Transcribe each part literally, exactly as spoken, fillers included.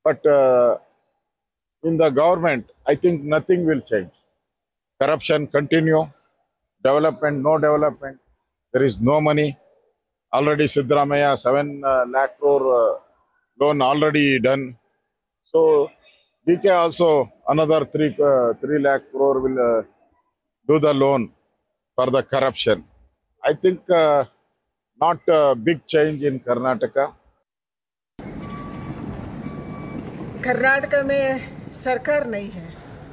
But uh, in the government, I think nothing will change. Corruption continue, development, no development. There is no money. Already Siddaramaiah, seven uh, lakh crore uh, loan already done. So D K also another three uh, three lakh crore will uh, do the loan for the corruption. I think uh, not a big change in Karnataka. Karnataka में सरकार नहीं है।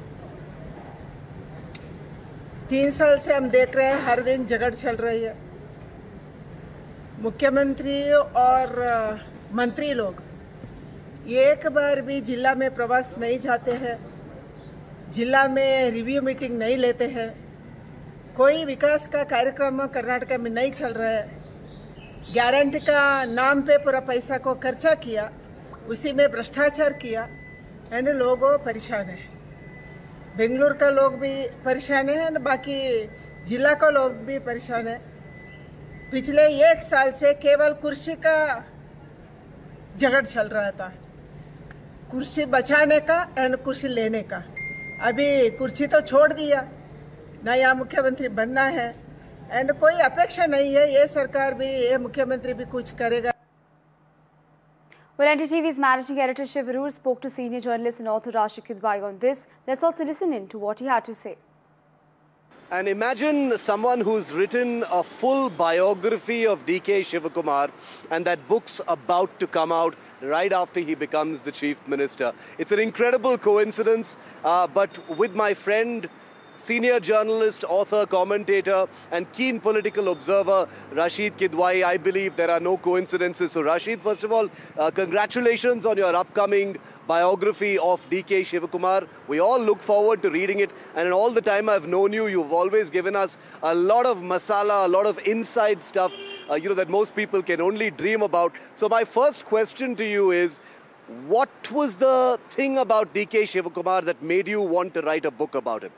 तीन साल से हम देख रहे हैं हर दिन झगड़ चल रही है। मुख्यमंत्री और मंत्री लोग एक बार भी जिला में प्रवास नहीं जाते हैं, जिला में रिव्यू मीटिंग नहीं लेते हैं, कोई विकास का कार्यक्रम कर्नाटक में नहीं चल रहा है। गारंटी का नाम पे पूरा पैसा को खर्चा किया, उसी में भ्रष्टाचार किया, एंड लोग परेशान है। बेंगलुरु का लोग भी परेशान है और बाकी जिला का लोग भी परेशान है। पिछले एक साल से केवल कुर्सी का झगड़ चल रहा था, कुर्सी बचाने का एंड कुर्सी लेने का। अभी कुर्सी तो छोड़ दिया, नया मुख्यमंत्री बनना है एंड कोई अपेक्षा नहीं है ये सरकार भी, ये मुख्यमंत्री भी कुछ करेगा। Well, N D T V's managing editor Shiv Arur spoke to senior journalist and author Rashid Kidwai on this. Let's also listen in to what he had to say. And imagine someone who's written a full biography of D K Shivakumar, and that book's about to come out right after he becomes the chief minister. It's an incredible coincidence, uh, but with my friend, senior journalist, author, commentator, and keen political observer, Rashid Kidwai, I believe there are no coincidences. So Rashid, first of all, uh, congratulations on your upcoming biography of D K Shivakumar. We all look forward to reading it. And in all the time I've known you, you've always given us a lot of masala, a lot of inside stuff, uh, you know, that most people can only dream about. So my first question to you is, what was the thing about D K Shivakumar that made you want to write a book about him?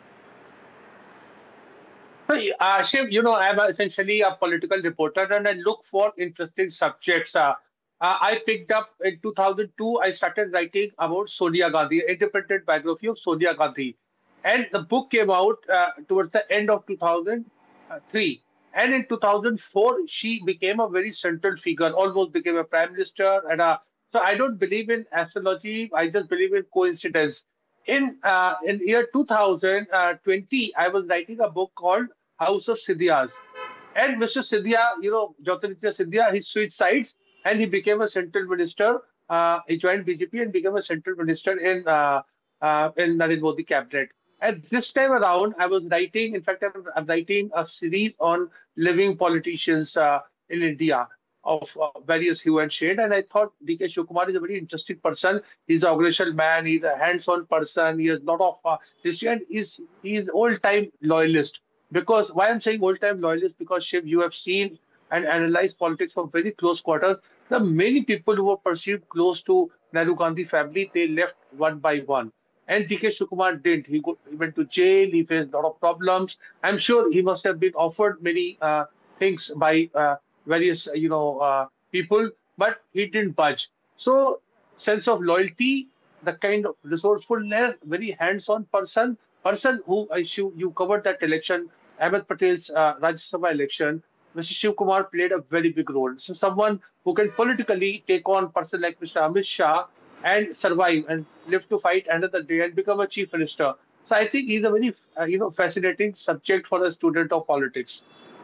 Uh, Shiv, you know, I'm essentially a political reporter and I look for interesting subjects. Uh, uh, I picked up in two thousand two, I started writing about Sonia Gandhi, independent biography of Sonia Gandhi. And the book came out uh, towards the end of two thousand three. And in two thousand four, she became a very central figure, almost became a prime minister. And a, so I don't believe in astrology, I just believe in coincidence. In uh, in year two thousand twenty, I was writing a book called House of Scindias. And Mister Scindia, you know, Jyotiraditya Scindia, he switched sides and he became a central minister. Uh, he joined B J P and became a central minister in, uh, uh, in Narendra Modi cabinet. And this time around, I was writing, in fact, I'm, I'm writing a series on living politicians uh, in India of uh, various hue and shade. And I thought D K Shivakumar is a very interesting person. He's an organizational man. He's a hands-on person. He has a lot of uh, history, and he's, he's old-time loyalist. Because why I'm saying old-time loyalist, because Shiv, you have seen and analyzed politics from very close quarters. There are many people who were perceived close to Nehru Gandhi family. They left one by one. And D K Shivakumar didn't. He, go, he went to jail. He faced a lot of problems. I'm sure he must have been offered many uh, things by uh, various, you know, uh, people, but he didn't budge. So, sense of loyalty, the kind of resourcefulness, very hands-on person, person who uh, you, you covered that election, Ahmed Patel's uh, Rajya Sabha election, Mister Shivakumar played a very big role. So, someone who can politically take on a person like Mister Amit Shah and survive and live to fight another day and become a chief minister. So, I think he's a very, uh, you know, fascinating subject for a student of politics.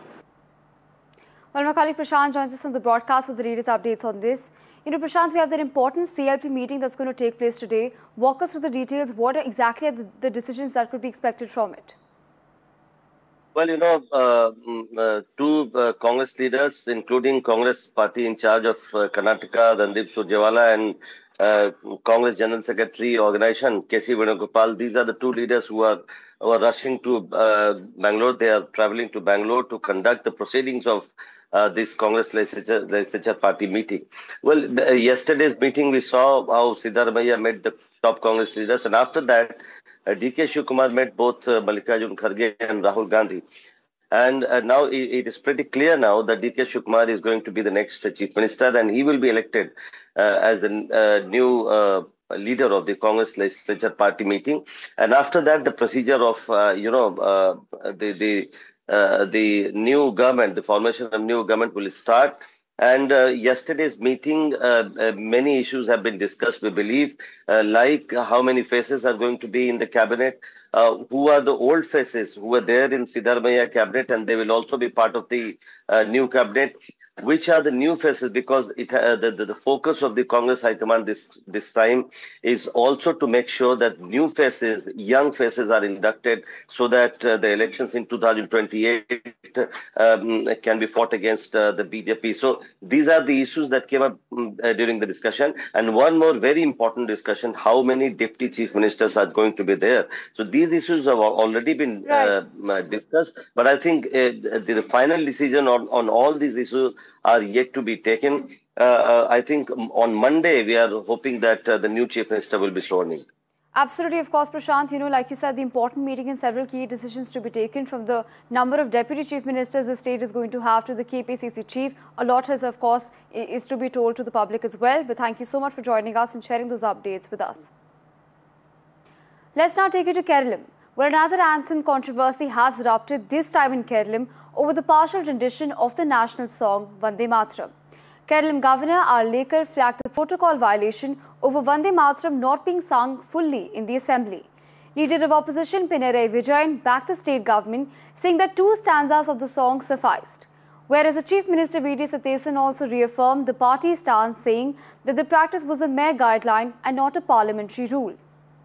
Well, my colleague Prashant joins us on the broadcast with the latest updates on this. You know, Prashant, we have that important C L P meeting that's going to take place today. Walk us through the details. What are exactly are the, the decisions that could be expected from it? Well, you know, uh, uh, two uh, Congress leaders, including Congress party in charge of uh, Karnataka, Randeep Surjewala, and uh, Congress General Secretary organization, K C Venugopal, these are the two leaders who are, who are rushing to uh, Bangalore. They are traveling to Bangalore to conduct the proceedings of uh, this Congress legislature, legislature party meeting. Well, the, uh, yesterday's meeting, we saw how Siddaramaiah met the top Congress leaders, and after that, Uh, D K Shivakumar met both uh, Mallikarjun Kharge and Rahul Gandhi. And uh, now it, it is pretty clear now that D K Shivakumar is going to be the next uh, chief minister, and he will be elected uh, as the uh, new uh, leader of the Congress legislature party meeting. And after that, the procedure of, uh, you know, uh, the, the, uh, the new government, the formation of new government will start. And uh, yesterday's meeting, uh, uh, many issues have been discussed, we believe, uh, like how many faces are going to be in the cabinet, uh, who are the old faces who were there in Siddaramaiah cabinet, and they will also be part of the uh, new cabinet. Which are the new faces? Because it uh, the, the, the focus of the Congress High Command this, this time is also to make sure that new faces, young faces are inducted so that uh, the elections in two thousand twenty-eight um, can be fought against uh, the B J P. So these are the issues that came up um, uh, during the discussion. And one more very important discussion, how many deputy chief ministers are going to be there? So these issues have already been uh, discussed. But I think uh, the, the final decision on, on all these issues are yet to be taken. Uh, uh, I think on Monday, we are hoping that uh, the new chief minister will be sworn in. Absolutely, of course, Prashant. You know, like you said, the important meeting and several key decisions to be taken, from the number of deputy chief ministers the state is going to have to the K P C C chief. A lot has, of course, is to be told to the public as well. But thank you so much for joining us and sharing those updates with us. Let's now take you to Kerala, where another anthem controversy has erupted, this time in Kerala, over the partial rendition of the national song Vande Mataram. Kerala Governor R. Lekar flagged the protocol violation over Vande Mataram not being sung fully in the assembly. Leader of opposition Pinarayi Vijayan backed the state government, saying that two stanzas of the song sufficed. Whereas the Chief Minister V D Sathesan also reaffirmed the party's stance, saying that the practice was a mere guideline and not a parliamentary rule.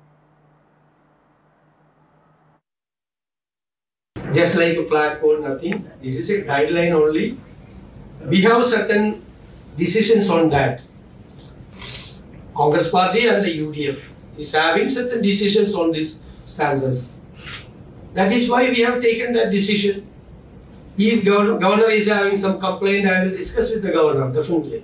Just like a flagpole, nothing. This is a guideline only. We have certain decisions on that. Congress Party and the U D F is having certain decisions on these stanzas. That is why we have taken that decision. If governor, governor is having some complaint, I will discuss with the governor, definitely.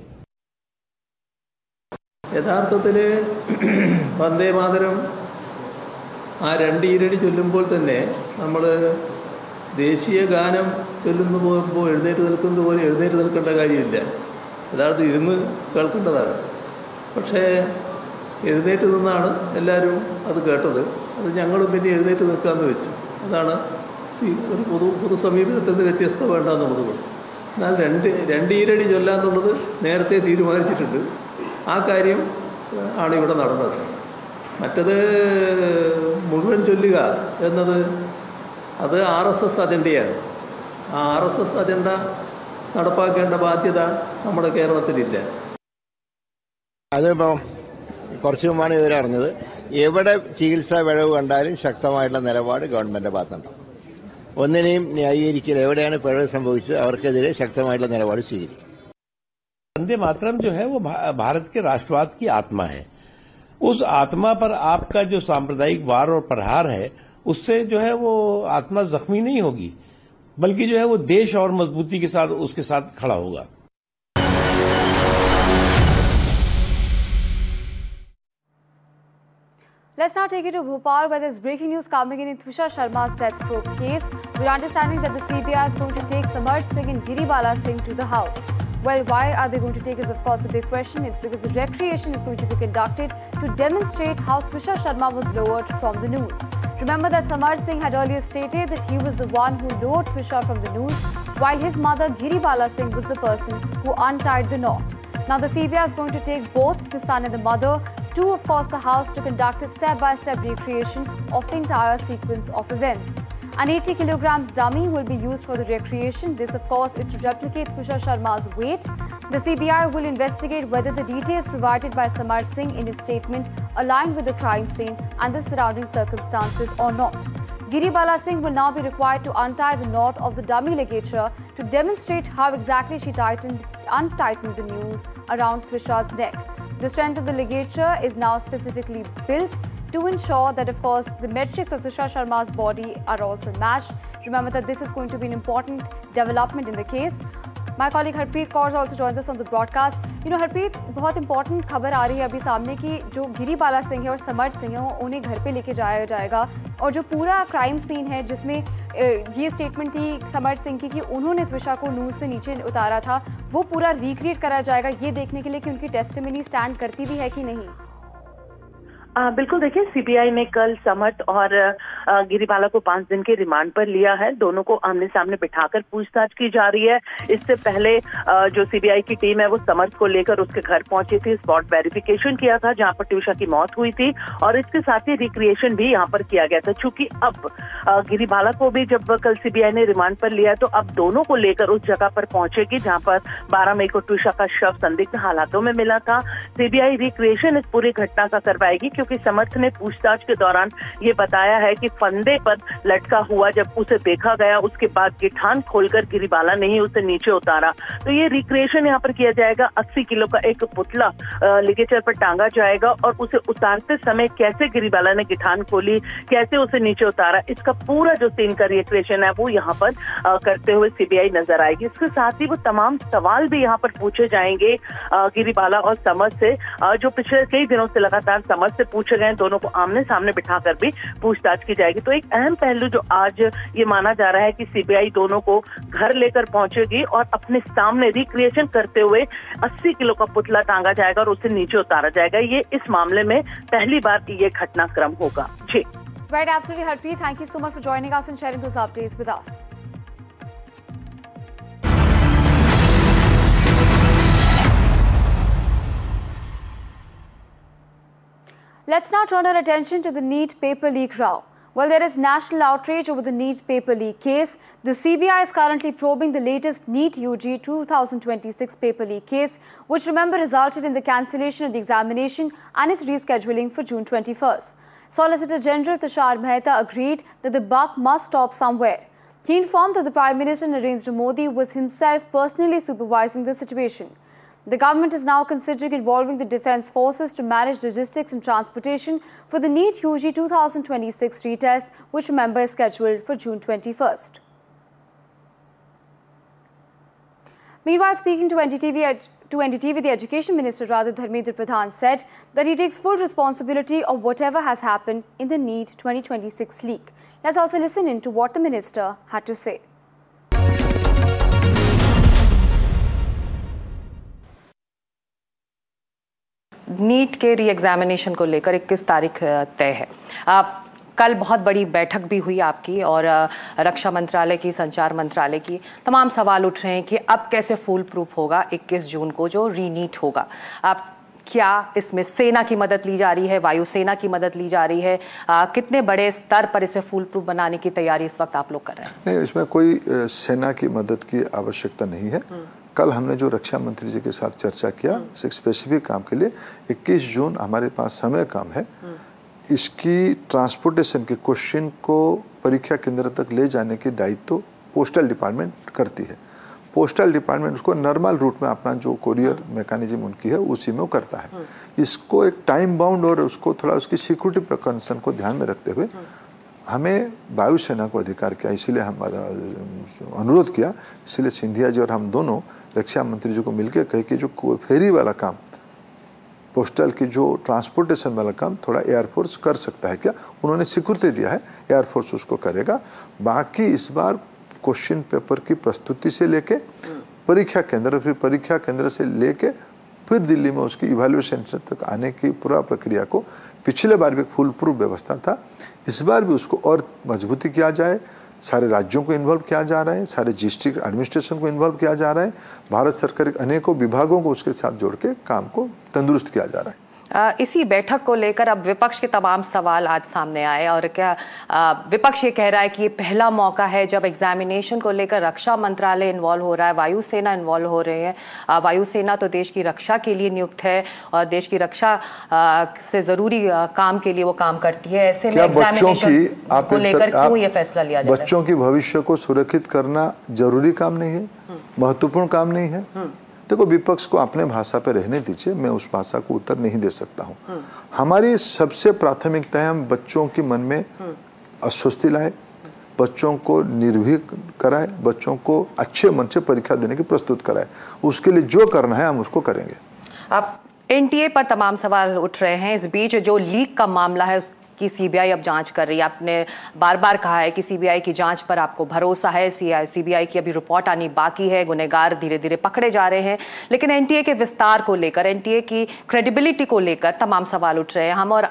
യഥാർത്ഥത്തിൽ വന്ദേ മാതരം ആ രണ്ട് ഈരടി ചൊല്ലുമ്പോൾ തന്നെ നമ്മൾ ദേശീയ ഗാനം ചൊല്ലുന്നു പോകുമ്പോൾ എഴുന്നേറ്റ് നിൽക്കുന്നത് പോലെ എഴുന്നേറ്റ് നിൽക്കേണ്ട കാര്യമില്ല. യഥാർത്ഥത്തിൽ ഇരുന്ന് കേൾക്കേണ്ടതാണ്. പക്ഷേ എഴുന്നേറ്റ് നിന്നാണ് എല്ലാവരും അത് കേട്ടത്. അത് ഞങ്ങളും പിന്നെ എഴുന്നേറ്റ് നിൽക്കാമെന്ന് വെച്ചു. അതാണ് സി ഒരു പൊതു പൊതു സമീപനത്തിൽ നിന്ന് വ്യത്യസ്തത വേണ്ടെന്നുള്ളത് കൊണ്ട്. എന്നാൽ രണ്ട് രണ്ട് ഈരടി ചൊല്ലാന്നുള്ളത് നേരത്തെ തീരുമാനിച്ചിട്ടുണ്ട്. ആ കാര്യം ആണ് ഇവിടെ നടന്നത്. മറ്റത് മുഴുവൻ ചൊല്ലുക എന്നത് അത് ആർ എസ് എസ് അജണ്ടയാണ്. ആ ആർ എസ് എസ് അജണ്ട നടപ്പാക്കേണ്ട ബാധ്യത നമ്മുടെ കേരളത്തിലില്ല. അതിപ്പോൾ കുറച്ച് മുമ്പാണ് ഇവർ അറിഞ്ഞത്. എവിടെ ചികിത്സാ പിഴവ് കണ്ടാലും ശക്തമായിട്ടുള്ള നിലപാട് ഗവൺമെൻറ് ഭാഗത്തുണ്ടാവും. ഒന്നിനെയും ന്യായീകരിക്കൽ, എവിടെയാണ് പിഴവ് സംഭവിച്ചത് അവർക്കെതിരെ ശക്തമായിട്ടുള്ള നിലപാട് സ്വീകരിക്കും. वंदे मातरम जो है वो भारत के राष्ट्रवाद की आत्मा है. उस आत्मा पर आपका जो सांप्रदायिक वार और प्रहार है, उससे जो है वो आत्मा जख्मी नहीं होगी, बल्कि जो है वो देश और मजबूती के साथ उसके साथ खड़ा होगा. Let's now take you to Bhopal, where there's breaking news coming in in Twisha Sharma's death probe case. We're understanding that the C B I is going to take Samarth Singh and Giribala Singh to the house. Well, why are they going to take is, of course, the big question. It's because the recreation is going to be conducted to demonstrate how Twisha Sharma was lowered from the news. Remember that Samarth Singh had earlier stated that he was the one who lowered Twisha from the news, while his mother Giribala Singh was the person who untied the knot. Now, the C B I is going to take both the son and the mother to, of course, the house to conduct a step-by-step recreation of the entire sequence of events. An eighty kilograms dummy will be used for the recreation. This, of course, is to replicate Twisha Sharma's weight. The C B I will investigate whether the details provided by Samarth Singh in his statement align with the crime scene and the surrounding circumstances or not. Giribala Singh will now be required to untie the knot of the dummy ligature to demonstrate how exactly she tightened, untightened the noose around Twisha's neck. The strength of the ligature is now specifically built to ensure that, of course, the metrics of Twisha Sharma's body are also matched. Remember that this is going to be an important development in the case. My colleague Harpreet Kaur also joins us on the broadcast. You know, Harpreet, बहुत important खबर आ रही है अभी सामने कि जो गिरीबाला सिंह है और समर्थ सिंह है उन्हें घर पे लेके जाया जाएगा, और जो पूरा क्राइम सीन है जिसमें ये स्टेटमेंट थी समर्थ सिंह की कि उन्होंने त्विशा को नूज से नीचे उतारा था, वो पूरा रिक्रिएट करा जाएगा, ये देखने के लिए कि उनकी टेस्टिमनी स्टैंड करती भी है कि नहीं. आ, बिल्कुल देखिए, सीबीआई ने कल समर्थ और आ, गिरिबाला को पांच दिन के रिमांड पर लिया है। दोनों को आमने सामने बिठाकर पूछताछ की जा रही है। इससे पहले आ, जो सीबीआई की टीम है वो समर्थ को लेकर उसके घर पहुंची थी, स्पॉट वेरिफिकेशन किया था जहां पर ट्यूशा की मौत हुई थी और इसके साथ ही रिक्रिएशन भी यहां पर किया गया था। चूंकि अब आ, गिरिबाला को भी जब कल सीबीआई ने रिमांड पर लिया तो अब दोनों को लेकर उस जगह पर पहुंचेगी जहां पर बारह मई को ट्यूशा का शव संदिग्ध हालातों में मिला था। सीबीआई रिक्रिएशन इस पूरी घटना का करवाएगी क्योंकि समर्थ ने पूछताछ के दौरान ये बताया है कि फंदे पर लटका हुआ जब उसे देखा गया उसके बाद गिठान खोलकर गिरिबाला ने ही उसे नीचे उतारा। तो ये रिक्रिएशन यहाँ पर किया जाएगा। अस्सी किलो का एक पुतला लिगेचर पर टांगा जाएगा और उसे उतारते समय कैसे गिरिबाला ने गिठान खोली, कैसे उसे नीचे उतारा, इसका पूरा जो सीन का रिक्रिएशन है वो यहाँ पर आ, करते हुए सीबीआई नजर आएगी। इसके साथ ही वो तमाम सवाल भी यहाँ पर पूछे जाएंगे गिरिबाला और समर्थ से, आ, जो पिछले कई दिनों से लगातार समर्थ से पूछे गए। दोनों को आमने सामने बिठाकर भी पूछताछ की जाएगी। तो एक अहम पहलू जो आज ये माना जा रहा है कि सीबीआई दोनों को घर लेकर पहुंचेगी और अपने सामने रिक्रिएशन करते हुए अस्सी किलो का पुतला टांगा जाएगा और उसे नीचे उतारा जाएगा। ये इस मामले में पहली बार ये घटनाक्रम होगा। जी Right, absolutely, Harpreet. Thank you so much for joining us and sharing those updates with us. Let's now turn our attention to the NEET paper leak row. While there is national outrage over the NEET paper leak case, the C B I is currently probing the latest NEET U G twenty twenty-six paper leak case, which remember resulted in the cancellation of the examination and its rescheduling for June twenty-first. Solicitor General Tushar Mehta agreed that the buck must stop somewhere. He informed that the Prime Minister Narendra Modi was himself personally supervising the situation. The government is now considering involving the defence forces to manage logistics and transportation for the NEET U G twenty twenty-six retest, which remember is scheduled for June twenty-first. Meanwhile, speaking to N D T V, to N D T V, the Education Minister Radha Dharmendra Pradhan said that he takes full responsibility of whatever has happened in the NEET twenty twenty-six leak. Let's also listen in to what the minister had to say. NEET के re examination को लेकर इक्कीस तारीख तय है। आप कल बहुत बड़ी बैठक भी हुई आपकी और रक्षा मंत्रालय की, संचार मंत्रालय की, तमाम सवाल उठ रहे हैं कि अब कैसे फुल प्रूफ होगा इक्कीस जून को जो री नीट होगा। आप क्या इसमें सेना की मदद ली जा रही है, वायुसेना की मदद ली जा रही है, आ, कितने बड़े स्तर पर इसे फुल प्रूफ बनाने की तैयारी इस वक्त आप लोग कर रहे हैं? नहीं, इसमें कोई सेना की मदद की आवश्यकता नहीं है। कल हमने जो रक्षा मंत्री जी के साथ चर्चा किया एक स्पेसिफिक काम के लिए इक्कीस जून हमारे पास समय कम है। इसकी ट्रांसपोर्टेशन के क्वेश्चन को परीक्षा केंद्र तक ले जाने की दायित्व तो पोस्टल डिपार्टमेंट करती है। पोस्टल डिपार्टमेंट उसको नॉर्मल रूट में अपना जो कोरियर मैकेनिज्म उनकी है उसी में वो करता है। इसको एक टाइम बाउंड और उसको थोड़ा उसकी सिक्योरिटी कंसर्न को ध्यान में रखते हुए हमें वायुसेना को अधिकार किया, इसीलिए हम अनुरोध किया। इसलिए सिंधिया जी और हम दोनों रक्षा मंत्री जी को मिलकर कहे कि जो फेरी वाला काम, पोस्टल की जो ट्रांसपोर्टेशन वाला काम थोड़ा एयरफोर्स कर सकता है क्या। उन्होंने स्वीकृति दिया है, एयरफोर्स उसको करेगा। बाकी इस बार क्वेश्चन पेपर की प्रस्तुति से लेके परीक्षा केंद्र, फिर परीक्षा केंद्र से लेके फिर दिल्ली में उसकी इवैल्यूएशन तक आने की पूरा प्रक्रिया को पिछले बार भी एक फुल प्रूफ व्यवस्था था, इस बार भी उसको और मजबूती किया जाए। सारे राज्यों को इन्वॉल्व किया जा रहा है, सारे डिस्ट्रिक्ट एडमिनिस्ट्रेशन को इन्वॉल्व किया जा रहा है, भारत सरकार के अनेकों विभागों को उसके साथ जोड़ के काम को तंदुरुस्त किया जा रहा है। आ, इसी बैठक को लेकर अब विपक्ष के तमाम सवाल आज सामने आए और क्या आ, विपक्ष ये कह रहा है कि ये पहला मौका है जब एग्जामिनेशन को लेकर रक्षा मंत्रालय इन्वॉल्व हो रहा है, वायुसेना इन्वॉल्व हो रहे हैं। वायुसेना तो देश की रक्षा के लिए नियुक्त है और देश की रक्षा आ, से जरूरी आ, काम के लिए वो काम करती है। ऐसे में एग्जामिनेशन को लेकर क्यों ये फैसला लिया जा रहा है? बच्चों की भविष्य को सुरक्षित करना जरूरी काम नहीं है, महत्वपूर्ण काम नहीं है? देखो, विपक्ष को अपने भाषा पे रहने दीजिए, मैं उस भाषा को उत्तर नहीं दे सकता हूँ। हमारी सबसे प्राथमिकता है हम बच्चों के मन में अस्वस्थी लाए, बच्चों को निर्भीक कराए, बच्चों को अच्छे मन से परीक्षा देने की प्रस्तुत कराए। उसके लिए जो करना है हम उसको करेंगे। अब एनटीए पर तमाम सवाल उठ रहे हैं। इस बीच जो लीक का मामला है की सीबीआई अब जांच कर रही है। आपने बार बार कहा है कि सीबीआई की जांच पर आपको भरोसा है, सीबीआई की अभी रिपोर्ट आनी बाकी है, गुनहगार धीरे धीरे पकड़े जा रहे हैं, लेकिन एनटीए के विस्तार को लेकर, एनटीए की क्रेडिबिलिटी को लेकर तमाम सवाल उठ रहे हैं। हम और